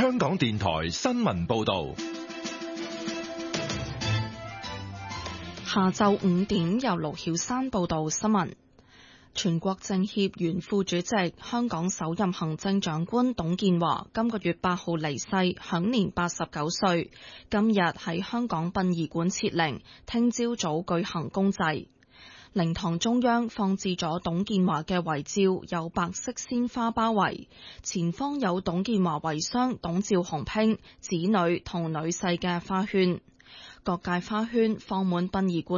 香港電台新聞報道。 下晝5點由盧曉珊報道新聞。全國政協原副主席、香港首任行政長官董建華今個月8號離世，享年89歲。今日喺香港殯儀館設靈，聽朝早舉行公祭。靈堂中央放置咗董建華嘅遺照，有白色鮮花包圍，前方有董建華遺孀董趙鴻拼、子女同女婿嘅花圈，各界花圈放滿殯儀館